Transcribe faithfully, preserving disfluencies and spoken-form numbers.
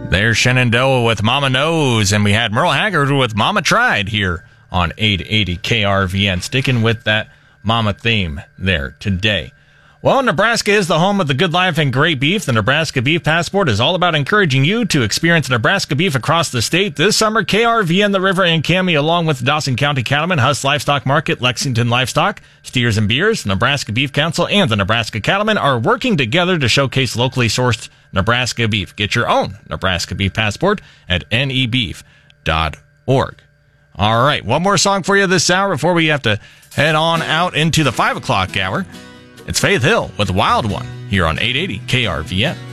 There's Shenandoah with Mama Knows, and we had Merle Haggard with Mama Tried here on eight eighty K R V N, sticking with that mama theme there today. Well, Nebraska is the home of the good life and great beef. The Nebraska Beef Passport is all about encouraging you to experience Nebraska beef across the state. This summer, K R V N, The River, and Cami, along with Dawson County Cattlemen, Huss Livestock Market, Lexington Livestock, Steers and Beers, Nebraska Beef Council, and the Nebraska Cattlemen are working together to showcase locally sourced Nebraska beef. Get your own Nebraska Beef Passport at N E beef dot org. All right, one more song for you this hour before we have to head on out into the five o'clock hour. It's Faith Hill with Wild One here on eight eighty K R V N.